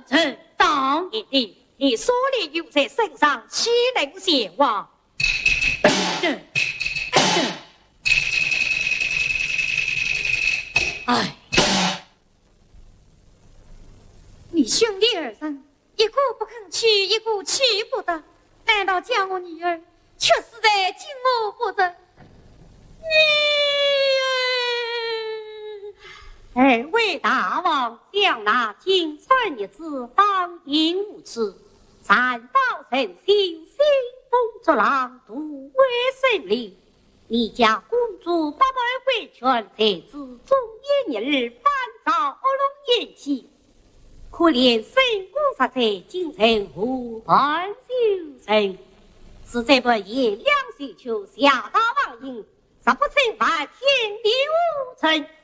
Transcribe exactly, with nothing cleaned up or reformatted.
臣当一定，你所立有在身上，岂能邪王？哎，你兄弟二人，一个不肯去，一个去不得，难道叫我女儿却死在金屋不成？女儿，二位大王将那金川一子当应无耻，残暴成性，兴风作浪，独为胜利。你家公主八百回权，才知终夜日日翻遭恶龙眼起，可怜神功发在京城无半修成，实在不炎凉水秋下大王营，实不成犯天地无成。